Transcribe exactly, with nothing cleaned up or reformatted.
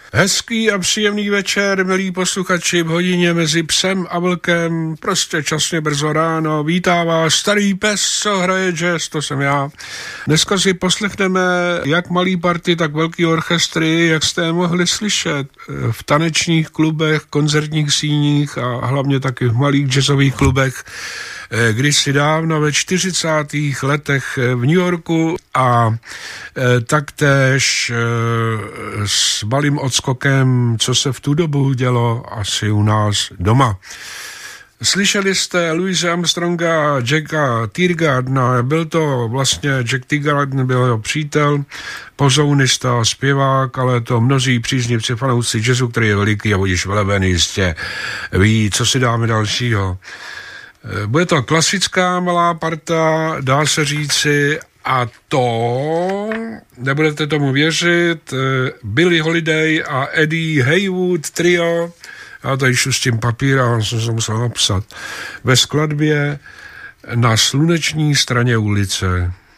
Hezký a příjemný večer, milí posluchači, v hodině mezi psem a vlkem, prostě časně brzo ráno, vítá vás starý pes, co hraje jazz, to jsem já. Dneska si poslechneme jak malý party, tak velký orchestry, jak jste je mohli slyšet v tanečních klubech, koncertních síních a hlavně taky v malých jazzových klubech, kdysi dávno ve čtyřicátých letech v New Yorku a e, taktéž e, s malým odskokem, co se v tu dobu dělo asi u nás doma. Slyšeli jste Louise Armstronga a Jacka Teagardenera, byl to vlastně Jack Teagarden, byl jeho přítel, pozounista, zpěvák, ale to mnozí příznivci fanoušci jazzu, který je veliký a vodíš veleven, jistě ví, co si dáme dalšího. Bude to klasická malá parta, dá se říci, a to, nebudete tomu věřit, Billie Holiday a Eddie Heywood trio, já tady šustím papír a jsem se musel napsat, ve skladbě Na slunečné straně ulice.